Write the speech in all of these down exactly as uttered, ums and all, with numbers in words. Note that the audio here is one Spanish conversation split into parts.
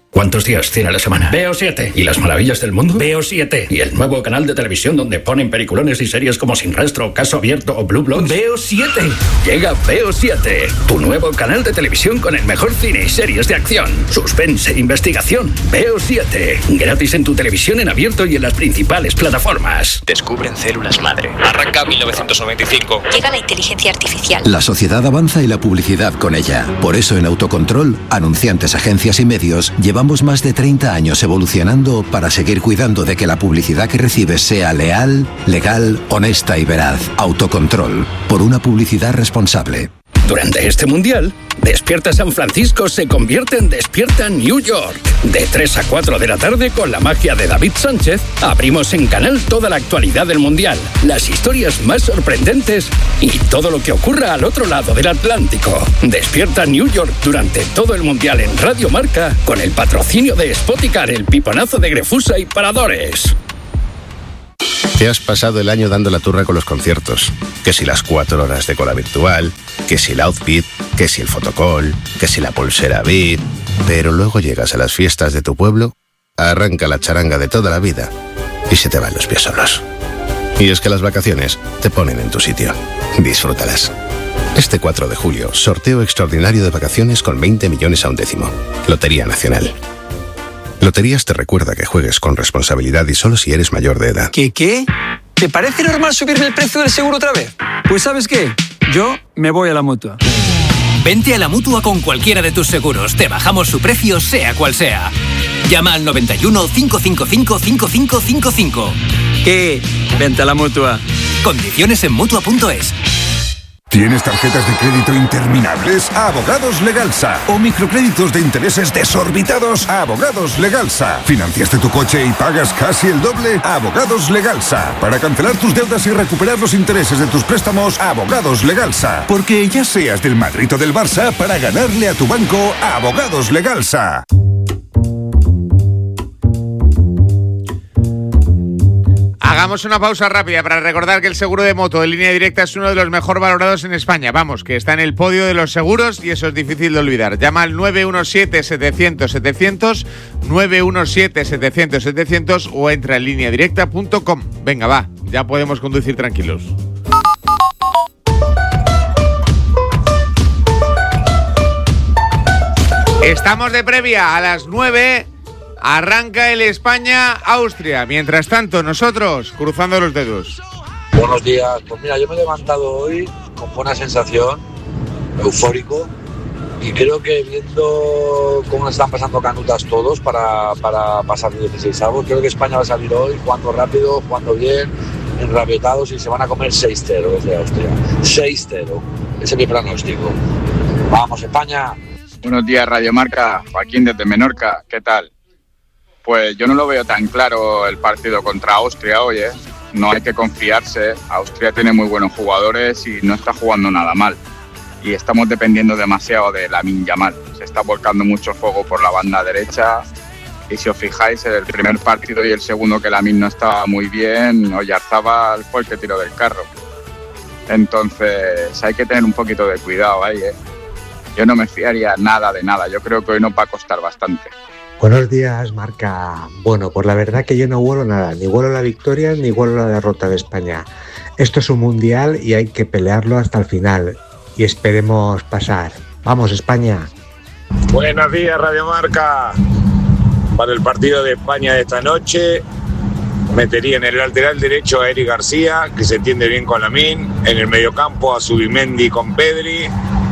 ¿Cuántos días tiene la semana? Veo siete. ¿Y las maravillas del mundo? Veo siete. ¿Y el nuevo canal de televisión donde ponen peliculones y series como Sin Rastro, Caso Abierto o Blue Bloods? Veo siete. Llega Veo siete, tu nuevo canal de televisión con el mejor cine y series de acción, suspense e investigación. Veo siete. Gratis en tu televisión en abierto y en las principales plataformas. Descubren células madre. Arranca mil novecientos noventa y cinco. Llega la inteligencia artificial. La sociedad avanza y la publicidad con ella. Por eso en Autocontrol, anunciantes, agencias y medios, llevamos más de treinta años evolucionando para seguir cuidando de que la publicidad que recibes sea leal, legal, honesta y veraz. Autocontrol, por una publicidad responsable. Durante este mundial, Despierta San Francisco se convierte en Despierta New York. De tres a cuatro de la tarde, con la magia de David Sánchez, abrimos en Canal toda la actualidad del mundial, las historias más sorprendentes y todo lo que ocurra al otro lado del Atlántico. Despierta New York durante todo el mundial en Radio Marca, con el patrocinio de Spoticar, el piponazo de Grefusa y Paradores. Te has pasado el año dando la turra con los conciertos. Que si las cuatro horas de cola virtual, que si el outfit, que si el fotocall, que si la pulsera Beat. Pero luego llegas a las fiestas de tu pueblo, arranca la charanga de toda la vida y se te van los pies solos. Y es que las vacaciones te ponen en tu sitio. Disfrútalas. Este cuatro de julio, sorteo extraordinario de vacaciones con veinte millones a un décimo. Lotería Nacional. Loterías te recuerda que juegues con responsabilidad y solo si eres mayor de edad. ¿Qué, qué? ¿Te parece normal subirme el precio del seguro otra vez? Pues ¿sabes qué? Yo me voy a la Mutua. Vente a la Mutua con cualquiera de tus seguros. Te bajamos su precio, sea cual sea. Llama al noventa y uno, cinco cinco cinco, cinco cinco cinco cinco. ¿Qué? Vente a la Mutua. Condiciones en Mutua punto es. ¿Tienes tarjetas de crédito interminables? Abogados Legalsa. ¿O microcréditos de intereses desorbitados? Abogados Legalsa. ¿Financiaste tu coche y pagas casi el doble? Abogados Legalsa. Para cancelar tus deudas y recuperar los intereses de tus préstamos, Abogados Legalsa. Porque ya seas del Madrid o del Barça, para ganarle a tu banco, Abogados Legalsa. Hagamos una pausa rápida para recordar que el seguro de moto de Línea Directa es uno de los mejor valorados en España. Vamos, que está en el podio de los seguros y eso es difícil de olvidar. Llama al nueve uno siete, setecientos, setecientos, nueve uno siete, setecientos, setecientos o entra en línea directa punto com. Venga, va, ya podemos conducir tranquilos. Estamos de previa a las nueve. Arranca el España-Austria. Mientras tanto, nosotros cruzando los dedos. Buenos días. Pues mira, yo me he levantado hoy con buena sensación, eufórico, y creo que viendo cómo están pasando canutas todos para, para pasar de dieciséis avos, creo que España va a salir hoy jugando rápido, jugando bien, enrabietados, y se van a comer seis cero desde Austria. seis cero. Ese es mi pronóstico. Vamos, España. Buenos días, Radio Marca. Joaquín desde Menorca. ¿Qué tal? Pues yo no lo veo tan claro el partido contra Austria hoy, ¿eh? No hay que confiarse. Austria tiene muy buenos jugadores y no está jugando nada mal. Y estamos dependiendo demasiado de Lamine Yamal. Se está volcando mucho fuego por la banda derecha. Y si os fijáis, el primer partido y el segundo que Lamine no estaba muy bien, Oyarzábal fue el que tiró del carro. Entonces hay que tener un poquito de cuidado ahí, ¿eh? Yo no me fiaría nada de nada. Yo creo que hoy nos va a costar bastante. Buenos días, Marca. Bueno, pues la verdad que yo no huelo nada, ni huelo la victoria ni huelo la derrota de España. Esto es un mundial y hay que pelearlo hasta el final. Y esperemos pasar. ¡Vamos, España! Buenos días, Radio Marca. Para el partido de España de esta noche, metería en el lateral derecho a Eric García, que se entiende bien con Lamine, en el mediocampo a Zubimendi con Pedri,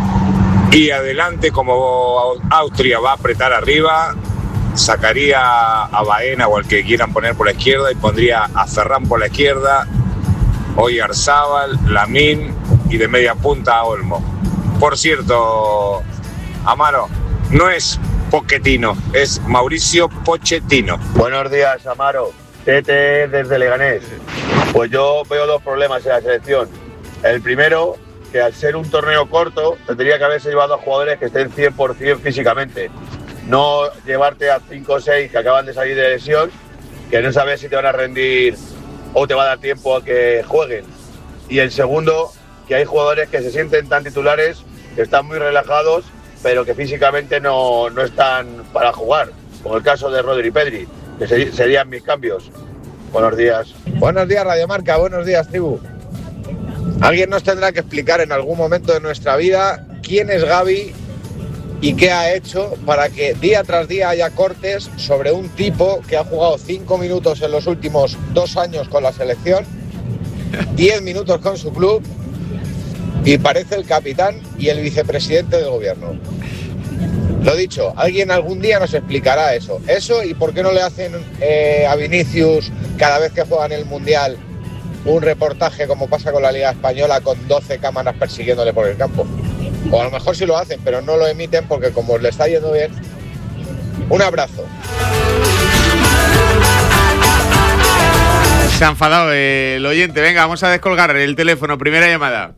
y adelante, como Austria va a apretar arriba, sacaría a Baena o al que quieran poner por la izquierda y pondría a Ferran por la izquierda, Oyarzábal, Lamine y de media punta a Olmo. Por cierto, Amaro, no es Pochettino, es Mauricio Pochettino. Buenos días, Amaro. Tete desde Leganés. Pues yo veo dos problemas en la selección. El primero, que al ser un torneo corto, tendría que haberse llevado a jugadores que estén cien por ciento físicamente. No llevarte a cinco o seis que acaban de salir de lesión, que no sabes si te van a rendir o te va a dar tiempo a que jueguen. Y el segundo, que hay jugadores que se sienten tan titulares, que están muy relajados, pero que físicamente no, no están para jugar, como el caso de Rodri y Pedri, que ser, serían mis cambios. Buenos días. Buenos días, Radio Marca. Buenos días, tribu. Alguien nos tendrá que explicar en algún momento de nuestra vida quién es Gavi y qué ha hecho para que día tras día haya cortes sobre un tipo que ha jugado cinco minutos en los últimos dos años con la selección, diez minutos con su club y parece el capitán y el vicepresidente del gobierno. Lo dicho, alguien algún día nos explicará eso. Eso y por qué no le hacen eh, a Vinicius cada vez que juegan el Mundial un reportaje como pasa con la Liga Española con doce cámaras persiguiéndole por el campo. O a lo mejor sí lo hacen, pero no lo emiten porque como le está yendo bien. Un abrazo. Se ha enfadado el oyente. Venga, vamos a descolgar el teléfono. Primera llamada.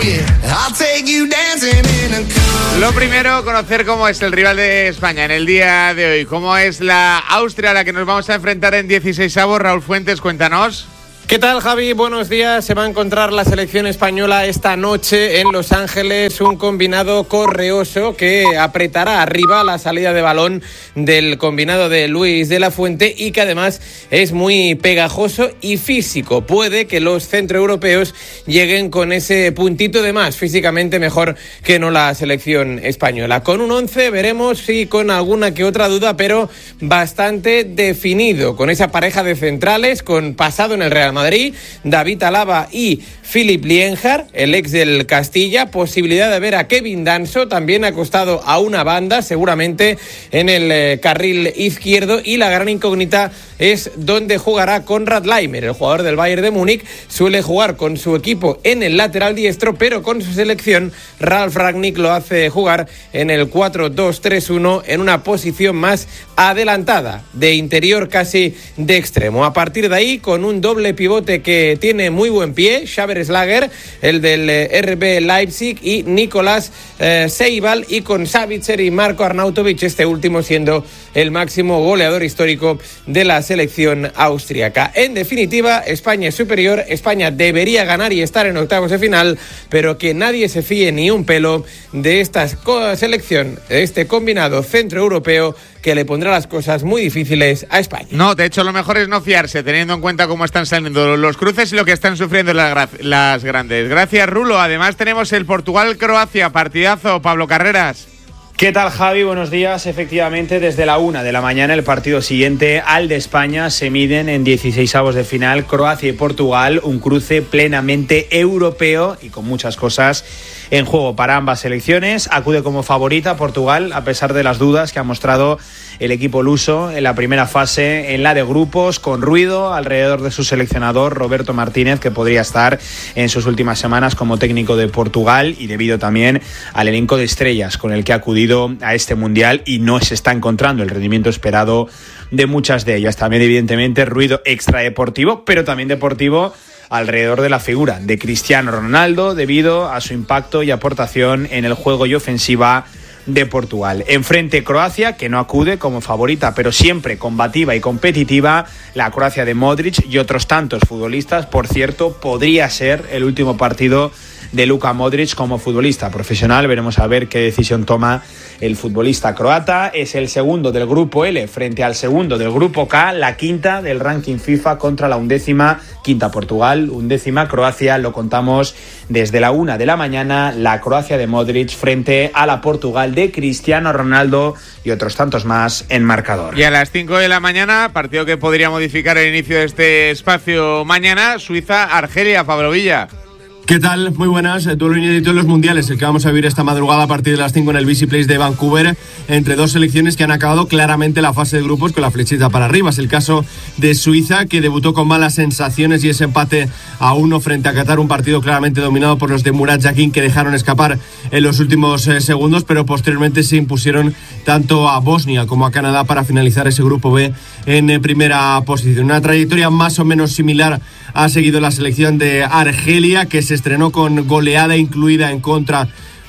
Lo primero, conocer cómo es el rival de España en el día de hoy. Cómo es la Austria a la que nos vamos a enfrentar en dieciseisavos. Raúl Fuentes, cuéntanos. ¿Qué tal, Javi? Buenos días. Se va a encontrar la selección española esta noche en Los Ángeles, un combinado correoso que apretará arriba la salida de balón del combinado de Luis de la Fuente y que además es muy pegajoso y físico. Puede que los centroeuropeos lleguen con ese puntito de más, físicamente mejor que no la selección española. Con un once veremos si con alguna que otra duda, pero bastante definido, con esa pareja de centrales, con pasado en el Real Madrid. Madrid, David Alaba y Philipp Lienhard, el ex del Castilla, posibilidad de ver a Kevin Danso, también acostado a una banda, seguramente en el eh, carril izquierdo, y la gran incógnita es dónde jugará Konrad Laimer, el jugador del Bayern de Múnich. Suele jugar con su equipo en el lateral diestro, pero con su selección Ralf Rangnick lo hace jugar en el cuatro dos tres uno en una posición más adelantada, de interior casi de extremo. A partir de ahí, con un doble pivote que tiene muy buen pie, Xaver Schlager, el del eh, R B Leipzig, y Nicolás eh, Seibal, y con Savitzer y Marco Arnautovic, este último siendo el máximo goleador histórico de la selección austríaca. En definitiva, España es superior, España debería ganar y estar en octavos de final, pero que nadie se fíe ni un pelo de esta selección, de este combinado centroeuropeo que le pondrá las cosas muy difíciles a España. No, de hecho lo mejor es no fiarse, teniendo en cuenta cómo están saliendo los cruces y lo que están sufriendo las, las grandes. Gracias, Rulo. Además tenemos el Portugal-Croacia, partidazo. Pablo Carreras. ¿Qué tal, Javi? Buenos días. Efectivamente, desde la una de la mañana, el partido siguiente al de España, se miden en dieciseisavos de final Croacia y Portugal, un cruce plenamente europeo y con muchas cosas en juego para ambas selecciones. Acude como favorita Portugal, a pesar de las dudas que ha mostrado el equipo luso en la primera fase, en la de grupos, con ruido alrededor de su seleccionador Roberto Martínez, que podría estar en sus últimas semanas como técnico de Portugal, y debido también al elenco de estrellas con el que ha acudido a este mundial y no se está encontrando el rendimiento esperado de muchas de ellas. También, evidentemente, ruido extradeportivo, pero también deportivo alrededor de la figura de Cristiano Ronaldo, debido a su impacto y aportación en el juego y ofensiva de Portugal. Enfrente, Croacia, que no acude como favorita, pero siempre combativa y competitiva. La Croacia de Modric y otros tantos futbolistas. Por cierto, podría ser el último partido de Luka Modric como futbolista profesional. Veremos a ver qué decisión toma el futbolista croata. Es el segundo del grupo L frente al segundo del grupo K, la quinta del ranking FIFA contra la undécima, quinta Portugal, undécima Croacia. Lo contamos desde la una de la mañana, la Croacia de Modric frente a la Portugal de Cristiano Ronaldo y otros tantos más en marcador. Y a las cinco de la mañana, partido que podría modificar el inicio de este espacio mañana, Suiza-Argelia. Pablo Villa. ¿Qué tal? Muy buenas. Duelo inédito en los mundiales, el que vamos a vivir esta madrugada a partir de las cinco en el B C Place de Vancouver, entre dos selecciones que han acabado claramente la fase de grupos con la flechita para arriba. Es el caso de Suiza, que debutó con malas sensaciones y ese empate a uno frente a Qatar, un partido claramente dominado por los de Murat Yakin, que dejaron escapar en los últimos eh, segundos, pero posteriormente se impusieron tanto a Bosnia como a Canadá para finalizar ese grupo B en eh, primera posición. Una trayectoria más o menos similar ha seguido la selección de Argelia, que se estrenó con goleada incluida en contra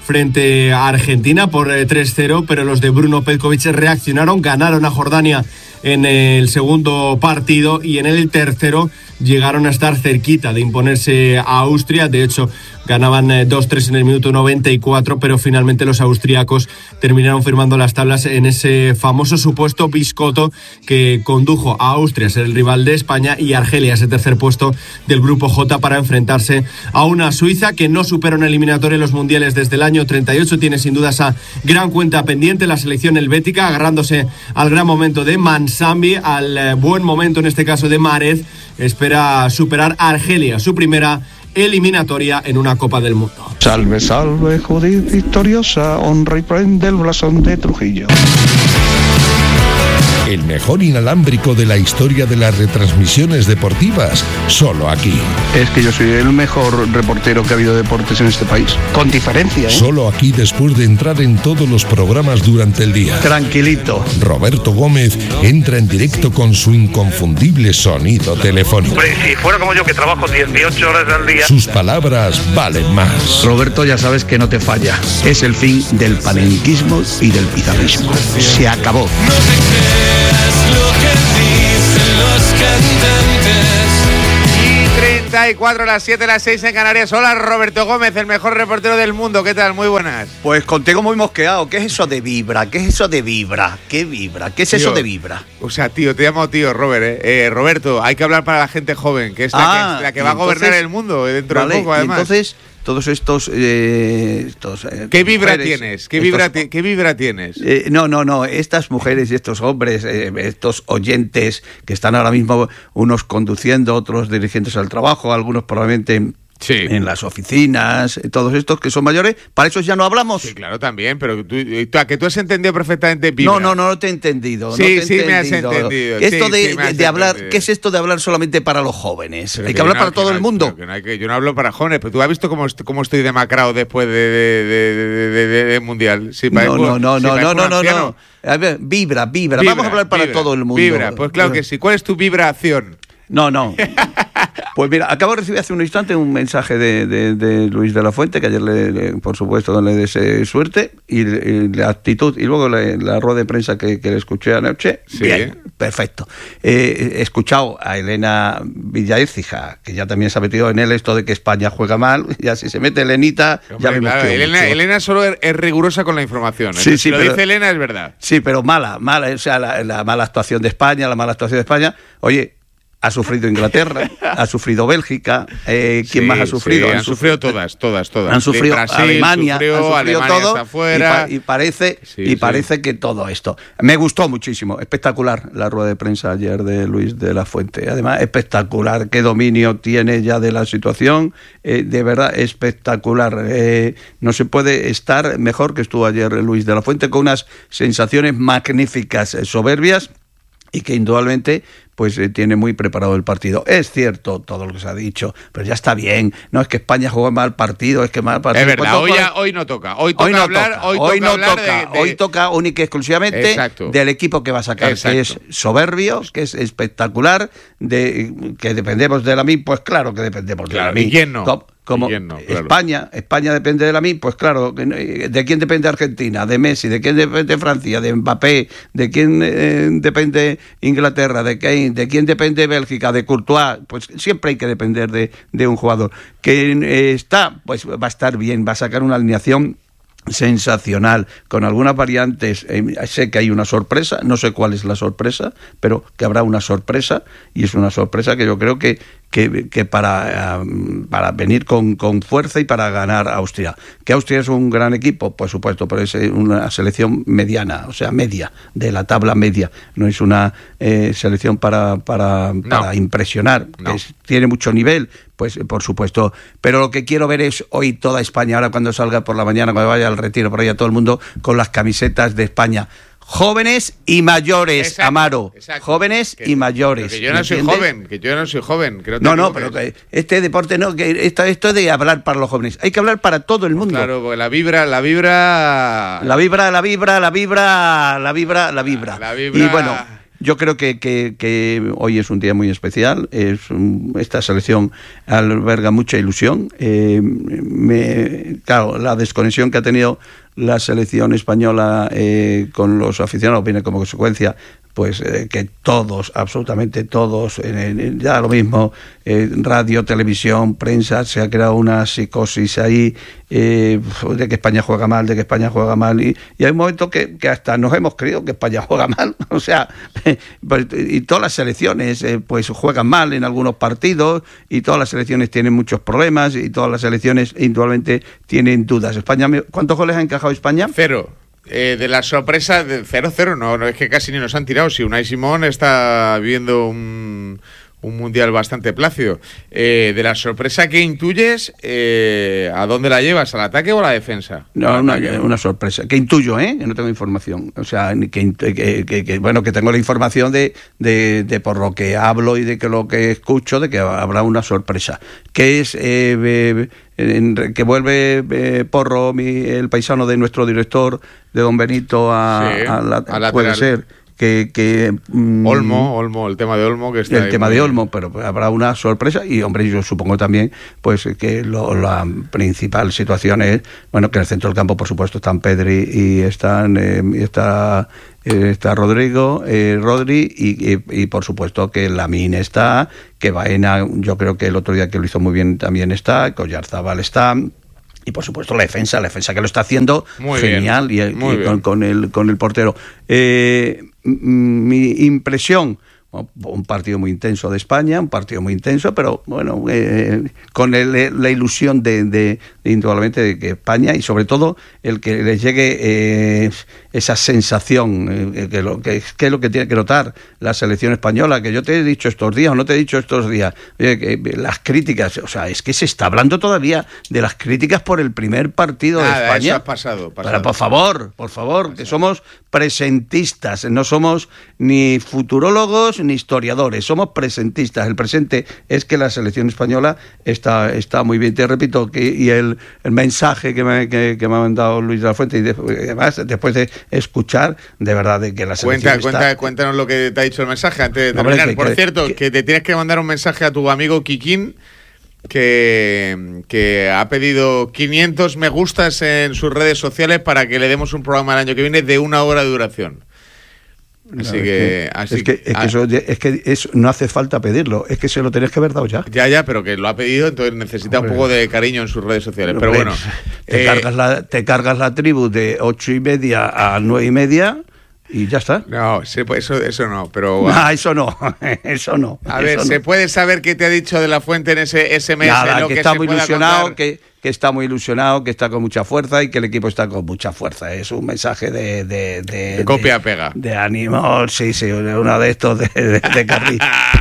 frente a Argentina por tres cero, pero los de Bruno Petkovic reaccionaron, ganaron a Jordania en el segundo partido y en el tercero llegaron a estar cerquita de imponerse a Austria. De hecho, ganaban dos tres en el minuto noventa y cuatro, pero finalmente los austríacos terminaron firmando las tablas en ese famoso supuesto biscotto que condujo a Austria a ser el rival de España y Argelia a ese tercer puesto del grupo J para enfrentarse a una Suiza que no supera una eliminatoria en los mundiales desde el año treinta y ocho. Tiene sin duda esa gran cuenta pendiente la selección helvética, agarrándose al gran momento de Mansambi, al buen momento en este caso de Mahrez. Espera superar a Argelia, su primera eliminatoria en una Copa del Mundo. Salve, salve, Judith victoriosa, honra y prende el blasón de Trujillo. El mejor inalámbrico de la historia de las retransmisiones deportivas, solo aquí. Es que yo soy el mejor reportero que ha habido de deportes en este país, con diferencia, ¿eh? Solo aquí después de entrar en todos los programas durante el día. Tranquilito. Roberto Gómez entra en directo con su inconfundible sonido telefónico. Hombre, si fuera como yo que trabajo dieciocho horas al día. Sus palabras valen más. Roberto, ya sabes que no te falla. Es el fin del panenquismo y del pizarrismo. Se acabó. No te creas lo que dicen los cantantes. Y treinta y cuatro, las siete, las seis en Canarias. Hola, Roberto Gómez, el mejor reportero del mundo. ¿Qué tal? Muy buenas. Pues contigo muy mosqueado. ¿Qué es eso de vibra? ¿Qué es eso de vibra? ¿Qué vibra? ¿Qué es tío, eso de vibra? O sea, tío, te llamo tío, Robert. ¿eh? Eh, Roberto, hay que hablar para la gente joven, que es la ah, que, la que va entonces, a gobernar el mundo dentro vale, de poco, además. Entonces, todos estos... Eh, estos eh, ¿Qué vibra mujeres, tienes? ¿Qué, estos, vibra ti- ¿Qué vibra tienes? Eh, no, no, no. Estas mujeres y estos hombres, eh, estos oyentes que están ahora mismo, unos conduciendo, otros dirigiéndose al trabajo, algunos probablemente... Sí. En las oficinas, todos estos que son mayores, ¿para esos ya no hablamos? Sí, claro, también, pero tú, tú, ¿a que tú has entendido perfectamente vibra? No, no, no, no te he entendido. Sí, no te he sí entendido. me has entendido. Esto sí, de, sí me has de hablar, entendido. ¿qué es esto de hablar solamente para los jóvenes? Pero hay que, que hablar no, para todo no, el mundo. Que no hay que, yo no hablo para jóvenes, pero tú has visto cómo, cómo estoy demacrado después de, de, de, de, de, de, de mundial. Sí, no, no, no, sí, no, no, no, no, no. A ver, vibra, vibra, vibra. Vamos a hablar para vibra, todo el mundo. Vibra, pues claro que sí. ¿Cuál es tu vibración? No, no. Pues mira, acabo de recibir hace un instante un mensaje de, de, de Luis de la Fuente, que ayer, le, le, por supuesto, le deseé suerte, y, y la actitud, y luego la, la rueda de prensa que, que le escuché anoche, sí. Bien, perfecto. Eh, he escuchado a Elena Villaécija, que ya también se ha metido en él esto de que España juega mal, ya si se mete Elenita, Hombre, ya me claro, Elena, Elena solo es rigurosa con la información, ¿eh? Sí, sí, si lo pero, dice Elena es verdad. Sí, pero mala, mala, o sea, la, la mala actuación de España, la mala actuación de España, oye... Ha sufrido Inglaterra, ha sufrido Bélgica, eh, ¿quién sí, más ha sufrido? Sí, han, han sufrido todas, todas, todas. Han sufrido Brasil, Alemania, sufrió, han sufrido Alemania todo, afuera. Y, pa- y parece, sí, y sí. parece que todo esto. Me gustó muchísimo, espectacular la rueda de prensa ayer de Luis de la Fuente. Además, espectacular, qué dominio tiene ya de la situación, eh, de verdad espectacular. Eh, no se puede estar mejor que estuvo ayer Luis de la Fuente, con unas sensaciones magníficas, eh, soberbias, y que indudablemente pues eh, tiene muy preparado el partido. Es cierto todo lo que se ha dicho, pero ya está bien. No es que España juegue mal partido, es que mal partido. Es verdad, hoy, ya, hoy no toca. Hoy toca hoy no hablar, toca, hoy hoy toca no hablar toca, de, de... hoy toca única y exclusivamente Exacto. del equipo que va a sacar, Exacto. que es soberbio, que es espectacular, de que dependemos de la M I, pues claro que dependemos claro, de la M I. ¿Y quién no? Como, como no, claro. España, España depende de la M I, pues claro, ¿de quién depende Argentina? De Messi, ¿de quién depende Francia? De Mbappé, ¿de quién eh, depende Inglaterra? ¿De quién, de quién depende Bélgica? ¿De Courtois? Pues siempre hay que depender de, de un jugador. Que eh, está, pues va a estar bien, va a sacar una alineación sensacional, con algunas variantes. Eh, sé que hay una sorpresa, no sé cuál es la sorpresa, pero que habrá una sorpresa, y es una sorpresa que yo creo que que, que para, um, para venir con, con fuerza y para ganar a Austria. ¿Que Austria es un gran equipo? Por supuesto, pero es una selección mediana, o sea, media, de la tabla media. No es una eh, selección para, para, no. para impresionar, no. es, tiene mucho nivel, pues por supuesto. Pero lo que quiero ver es hoy toda España, ahora cuando salga por la mañana, cuando vaya al retiro, por ahí a todo el mundo, con las camisetas de España. Jóvenes y mayores, exacto, Amaro. Exacto. Jóvenes que, y mayores. Que yo no soy ¿entiendes? joven, que yo no soy joven. Que no, no, no, pero que este deporte no, que esto, esto es de hablar para los jóvenes. Hay que hablar para todo el mundo. Claro, porque la vibra, la vibra... La vibra, la vibra, la vibra, la vibra, la vibra. La, la vibra... Y bueno... Yo creo que, que, que hoy es un día muy especial. Es un, esta selección alberga mucha ilusión. Eh, me, claro, la desconexión que ha tenido la selección española eh, con los aficionados viene como consecuencia pues eh, que todos, absolutamente todos, en, en, ya lo mismo, eh, radio, televisión, prensa, se ha creado una psicosis ahí eh, de que España juega mal, de que España juega mal, y, y hay un momento que, que hasta nos hemos creído que España juega mal, o sea, y todas las selecciones eh, pues juegan mal en algunos partidos, y todas las selecciones tienen muchos problemas, y todas las selecciones indudablemente tienen dudas. España, ¿cuántos goles ha encajado España? Cero. Eh, de la sorpresa de cero cero, no, no es que casi ni nos han tirado. Si Unai Simón está viviendo un, un mundial bastante plácido. Eh, de la sorpresa que intuyes, eh, ¿a dónde la llevas? ¿Al ataque o a la defensa? No, una, una sorpresa. Que intuyo, ¿eh? Que no tengo información. O sea, que, que, que, que bueno, que tengo la información de, de, de por lo que hablo y de que lo que escucho, de que habrá una sorpresa. Que es... Eh, eh, En, que vuelve eh, Porro, mi, el paisano de nuestro director, de Don Benito, a, sí, a, la, a puede ser que, que mm, Olmo, Olmo, el tema de Olmo que está el ahí tema muy... de Olmo, pero habrá una sorpresa y hombre, yo supongo también pues que lo, la principal situación es, bueno, que en el centro del campo por supuesto están Pedri y están eh, y está eh, está Rodrigo, eh, Rodri y, y, y por supuesto que Lamine está, que Baena, yo creo que el otro día que lo hizo muy bien también está, que Oyarzabal está. Y por supuesto la defensa, la defensa que lo está haciendo muy genial bien, y, muy y bien. Con, con el con el portero. Eh, mi impresión, un partido muy intenso de España, un partido muy intenso, pero bueno, eh, con el, la ilusión de, de, de indudablemente de que España y sobre todo el que les llegue eh, esa sensación, eh, que, lo, que, que es lo que tiene que notar la selección española, que yo te he dicho estos días o no te he dicho estos días, oye, que las críticas, o sea, es que se está hablando todavía de las críticas por el primer partido Nada, de España. Eso ha pasado, pasado. Pero por favor, por favor, pasado. Que somos presentistas, no somos ni futurólogos ni historiadores, somos presentistas. El presente es que la selección española está, está muy bien. Te repito, que y el, el mensaje que me, que, que me ha mandado Luis de la Fuente, y de, además después de escuchar, de verdad, de que la selección cuenta, está... Cuenta, cuéntanos lo que te ha dicho el mensaje antes de terminar. Hombre, que, Por que, cierto, que, que te tienes que mandar un mensaje a tu amigo Kikín, que, que ha pedido quinientos me gustas en sus redes sociales para que le demos un programa el año que viene de una hora de duración. Así no, que, es que, así es que, es que, eso, es que eso no hace falta pedirlo, es que se lo tenés que haber dado ya. Ya, ya, pero que lo ha pedido, entonces necesita Hombre. un poco de cariño en sus redes sociales. Pero Hombre, bueno, te, eh, cargas la, te cargas la tribu de ocho y media a nueve y media y ya está. No, se, eso, eso no, pero... No, eso no, eso no. A eso ver, no. ¿se puede saber qué te ha dicho de la Fuente en ese S M S? Nada, lo que, que está se muy pueda ilusionado, contar? que, que está muy ilusionado, que está con mucha fuerza y que el equipo está con mucha fuerza. Es un mensaje de... De, de, de copia-pega. De, de ánimo, sí, sí, uno de estos de, de, de carril.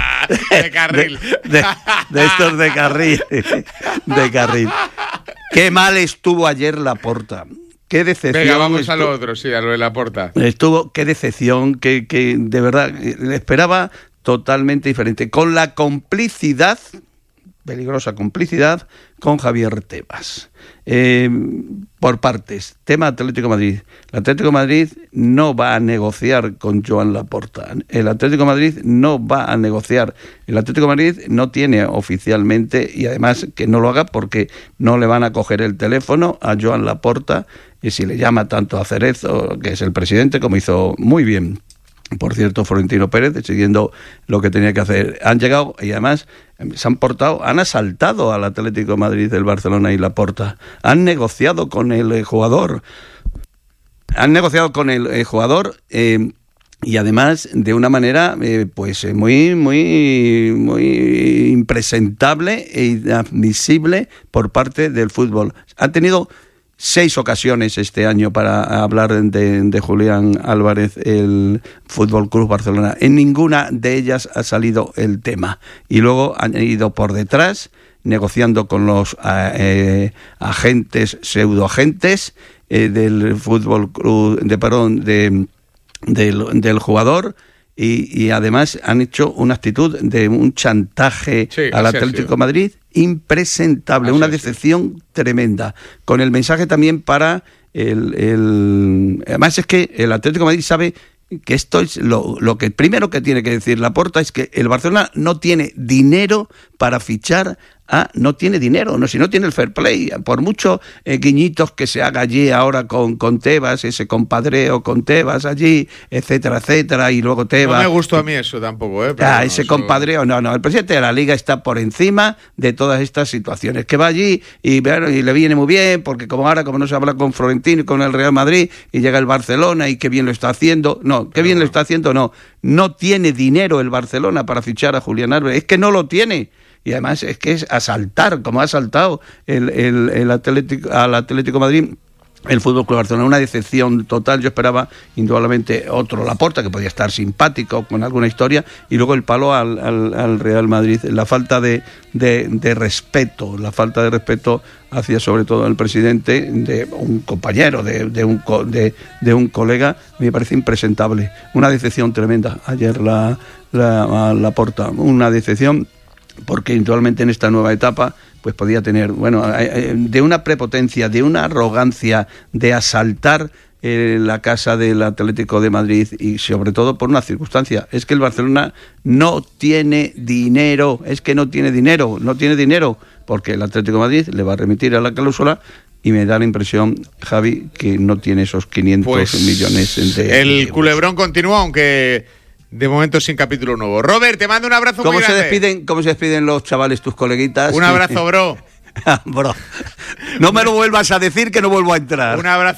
de carril. De, de, de estos de carril. De carril. Qué mal estuvo ayer Laporta. Qué decepción. Venga, vamos estuvo, a lo otro, sí, a lo de Laporta. Estuvo, qué decepción, que, que de verdad le esperaba totalmente diferente. Con la complicidad, peligrosa complicidad, con Javier Tebas. Eh, por partes, tema Atlético de Madrid. El Atlético de Madrid no va a negociar con Joan Laporta. El Atlético de Madrid no va a negociar. El Atlético de Madrid no tiene oficialmente, y además que no lo haga porque no le van a coger el teléfono a Joan Laporta, y si le llama tanto a Cerezo, que es el presidente, como hizo muy bien, por cierto, Florentino Pérez, decidiendo lo que tenía que hacer. Han llegado y además se han portado, han asaltado al Atlético de Madrid, el Barcelona y Laporta. Han negociado con el jugador. Han negociado con el, el jugador eh, y además de una manera eh, pues muy, muy, muy impresentable e inadmisible por parte del fútbol. Han tenido seis ocasiones este año para hablar de, de Julián Álvarez, el Fútbol Club Barcelona. En ninguna de ellas ha salido el tema. Y luego han ido por detrás, negociando con los eh, agentes, pseudoagentes eh, del Fútbol Club, de perdón, de, del, del jugador. Y, y además han hecho una actitud de un chantaje sí, al Atlético de Madrid impresentable, así una decepción sí. tremenda, con el mensaje también para el, el... Además es que el Atlético de Madrid sabe que esto es lo, lo que primero que tiene que decir Laporta es que el Barcelona no tiene dinero para fichar Ah, no tiene dinero, no, si no tiene el fair play, por muchos eh, guiñitos que se haga allí ahora con, con Tebas, ese compadreo con Tebas allí, etcétera, etcétera, y luego Tebas... No me gustó a mí eso tampoco, ¿eh? Pero ah, no, ese eso... compadreo, no, no, el presidente de la Liga está por encima de todas estas situaciones, que va allí y, bueno, y le viene muy bien, porque como ahora, como no se habla con Florentino y con el Real Madrid, y llega el Barcelona y qué bien lo está haciendo, no, qué bien lo está haciendo, no, no tiene dinero el Barcelona para fichar a Julián Álvarez, es que no lo tiene. Y además es que es asaltar, como ha asaltado el, el, el Atlético, al Atlético Madrid, el Fútbol Club Barcelona, una decepción total. Yo esperaba indudablemente otro Laporta, que podía estar simpático con alguna historia, y luego el palo al, al, al Real Madrid, la falta de, de, de respeto, la falta de respeto hacia sobre todo el presidente, de un compañero, de, de, un, de, de un colega, me parece impresentable, una decepción tremenda ayer la, la, Laporta, una decepción, porque indudablemente en esta nueva etapa pues podía tener, bueno, de una prepotencia, de una arrogancia, de asaltar eh, la casa del Atlético de Madrid, y sobre todo por una circunstancia, es que el Barcelona no tiene dinero, es que no tiene dinero, no tiene dinero, porque el Atlético de Madrid le va a remitir a la cláusula, y me da la impresión, Javi, que no tiene esos quinientos pues millones de el euros. Culebrón continúa, aunque... de momento sin capítulo nuevo. Robert, te mando un abrazo ¿Cómo muy se grande. despiden, ¿Cómo se despiden los chavales, tus coleguitas? Un abrazo, bro. Bro. No me lo vuelvas a decir, que no vuelvo a entrar. Un abrazo.